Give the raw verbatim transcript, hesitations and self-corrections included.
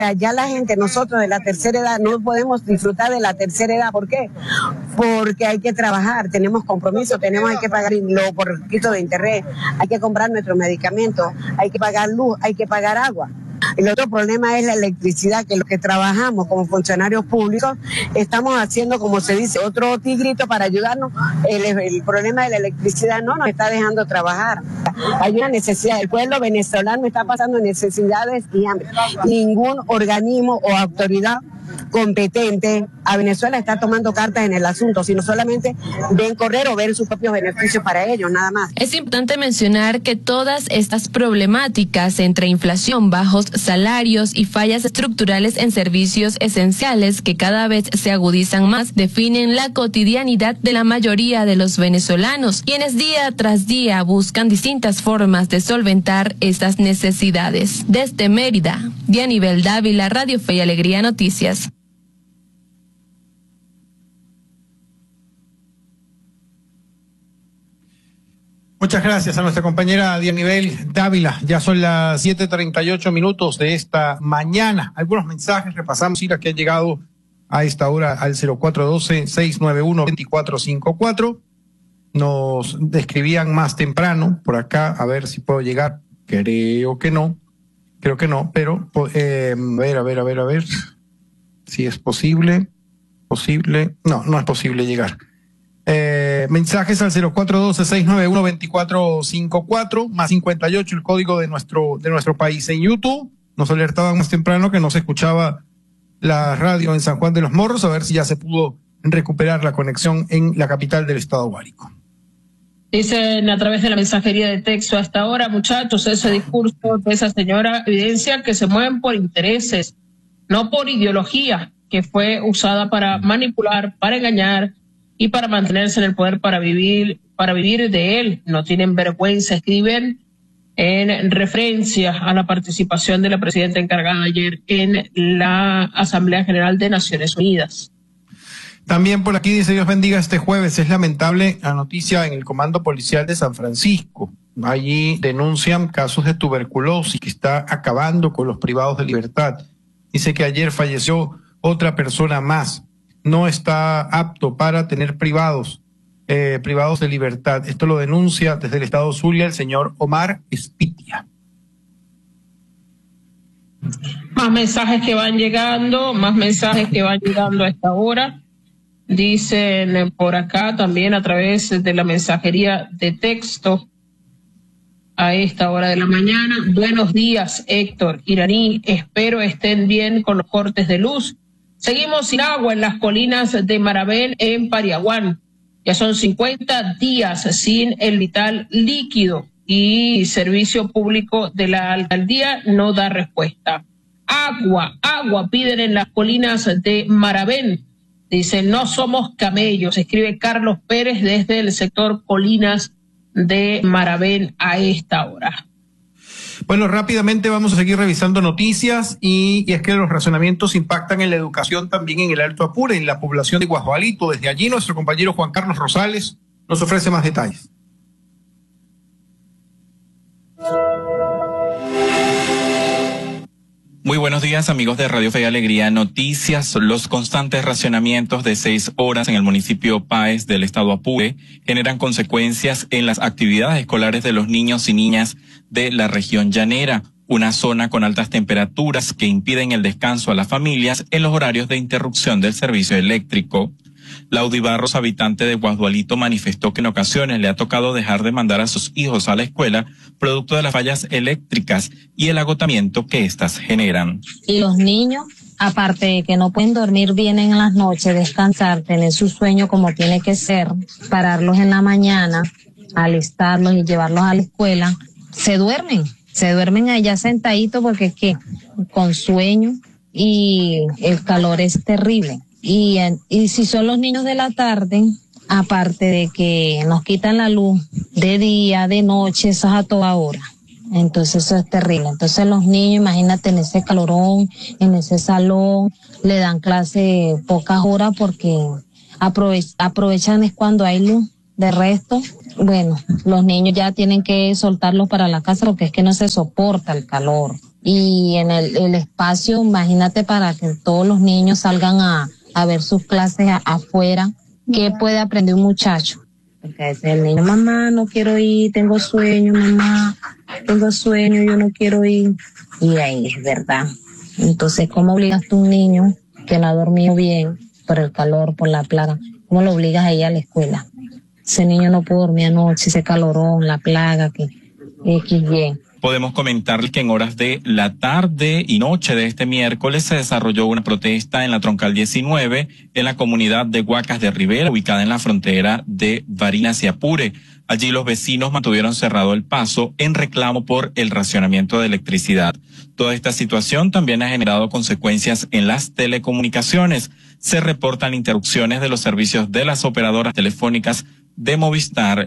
Ya la gente, nosotros de la tercera edad, no podemos disfrutar de la tercera edad. ¿Por qué? Porque hay que trabajar, tenemos compromiso, tenemos hay que pagar lo por quito de interés, hay que comprar nuestros medicamentos, hay que pagar luz, hay que pagar agua. El otro problema es la electricidad, que los que trabajamos como funcionarios públicos estamos haciendo, como se dice, otro tigrito para ayudarnos. El, el problema de la electricidad no nos está dejando trabajar. Hay una necesidad, el pueblo venezolano está pasando necesidades y hambre. Ningún organismo o autoridad competente a Venezuela está tomando cartas en el asunto, sino solamente ven correr o ver sus propios beneficios para ellos, nada más. Es importante mencionar que todas estas problemáticas entre inflación, bajos salarios y fallas estructurales en servicios esenciales que cada vez se agudizan más, definen la cotidianidad de la mayoría de los venezolanos, quienes día tras día buscan distintas formas de solventar estas necesidades. Desde Mérida, Dianibel Dávila, Radio Fe y Alegría Noticias. Muchas gracias a nuestra compañera Dianibel Dávila. Ya son las siete treinta y ocho minutos de esta mañana. Algunos mensajes repasamos y las que han llegado a esta hora al cero cuatro uno dos, seis nueve uno, dos cuatro cinco cuatro. Nos describían más temprano por acá, a ver si puedo llegar. Creo que no, creo que no, pero eh, a ver, a ver, a ver, a ver si es posible. Posible, no, no es posible llegar. Eh, mensajes al cero cuatro uno dos, seis nueve uno, dos cuatro cinco cuatro, más cincuenta y ocho el código de nuestro, de nuestro país. En YouTube nos alertaban más temprano que no se escuchaba la radio en San Juan de los Morros, a ver si ya se pudo recuperar la conexión en la capital del estado Guárico. Dicen a través de la mensajería de texto hasta ahora, muchachos, ese discurso de esa señora evidencia que se mueven por intereses, no por ideología, que fue usada para manipular, para engañar y para mantenerse en el poder, para vivir, para vivir de él. No tienen vergüenza, escriben en referencia a la participación de la presidenta encargada ayer en la Asamblea General de Naciones Unidas. También por aquí dice: Dios bendiga este jueves. Es lamentable la noticia en el Comando Policial de San Francisco. Allí denuncian casos de tuberculosis que está acabando con los privados de libertad. Dice que ayer falleció otra persona más. No está apto para tener privados, eh, privados de libertad. Esto lo denuncia desde el estado Zulia el señor Omar Espitia. Más mensajes que van llegando, más mensajes que van llegando a esta hora. Dicen por acá también a través de la mensajería de texto a esta hora de la mañana. Buenos días, Héctor, Iraní. Espero estén bien con los cortes de luz. Seguimos sin agua en las colinas de Maravén, en Pariaguán. Ya son cincuenta días sin el vital líquido y servicio público de la alcaldía no da respuesta. Agua, agua piden en las colinas de Maravén. Dicen, no somos camellos, escribe Carlos Pérez desde el sector Colinas de Maravén a esta hora. Bueno, rápidamente vamos a seguir revisando noticias y, y es que los razonamientos impactan en la educación también en el Alto Apure, en la población de Guasdualito. Desde allí nuestro compañero Juan Carlos Rosales nos ofrece más detalles. Muy buenos días, amigos de Radio Fe y Alegría Noticias. Los constantes racionamientos de seis horas en el municipio Páez del estado Apure generan consecuencias en las actividades escolares de los niños y niñas de la región llanera, una zona con altas temperaturas que impiden el descanso a las familias en los horarios de interrupción del servicio eléctrico. Laudy Barros, habitante de Guasdualito, manifestó que en ocasiones le ha tocado dejar de mandar a sus hijos a la escuela producto de las fallas eléctricas y el agotamiento que éstas generan. Y los niños, aparte de que no pueden dormir bien en las noches, descansar, tener su sueño como tiene que ser, pararlos en la mañana, alistarlos y llevarlos a la escuela, se duermen, se duermen allá sentaditos porque ¿qué? Con sueño y el calor es terrible. Y, y si son los niños de la tarde, aparte de que nos quitan la luz de día, de noche, eso es a toda hora. Entonces eso es terrible. Entonces los niños, imagínate en ese calorón, en ese salón, le dan clase pocas horas porque aprove- aprovechan es cuando hay luz. De resto, bueno, los niños ya tienen que soltarlos para la casa porque es que no se soporta el calor. y en el, el espacio, imagínate, para que todos los niños salgan a, a ver sus clases a, afuera, ¿qué puede aprender un muchacho? Porque dice el niño, mamá, no quiero ir, tengo sueño, mamá, tengo sueño, yo no quiero ir. Y ahí es verdad. Entonces, ¿cómo obligas tú a un niño que no ha dormido bien por el calor, por la plaga? ¿Cómo lo obligas a ir a la escuela? Ese niño no pudo dormir anoche, ese calorón, la plaga, que X Y. Podemos comentarle que en horas de la tarde y noche de este miércoles se desarrolló una protesta en la Troncal diecinueve en la comunidad de Huacas de Rivera, ubicada en la frontera de Barinas y Apure. Allí los vecinos mantuvieron cerrado el paso en reclamo por el racionamiento de electricidad. Toda esta situación también ha generado consecuencias en las telecomunicaciones. Se reportan interrupciones de los servicios de las operadoras telefónicas de Movistar